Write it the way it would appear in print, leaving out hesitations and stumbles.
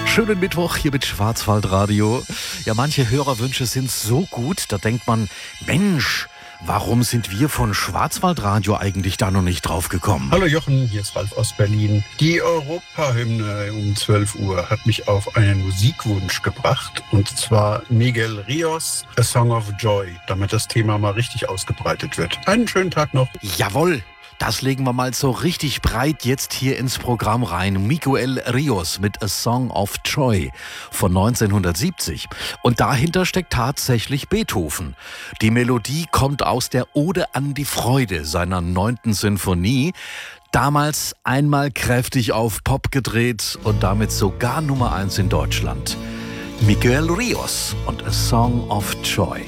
Schönen Mittwoch hier mit Schwarzwaldradio. Ja, manche Hörerwünsche sind so gut, da denkt man, Mensch, warum sind wir von Schwarzwaldradio eigentlich da noch nicht drauf gekommen? Hallo Jochen, hier ist Ralf aus Berlin. Die Europahymne um 12 Uhr hat mich auf einen Musikwunsch gebracht, und zwar Miguel Ríos, A Song of Joy, damit das Thema mal richtig ausgebreitet wird. Einen schönen Tag noch. Jawohl! Das legen wir mal so richtig breit jetzt hier ins Programm rein. Miguel Ríos mit A Song of Joy von 1970. Und dahinter steckt tatsächlich Beethoven. Die Melodie kommt aus der Ode an die Freude seiner 9. Sinfonie. Damals einmal kräftig auf Pop gedreht und damit sogar Nummer 1 in Deutschland. Miguel Ríos und A Song of Joy.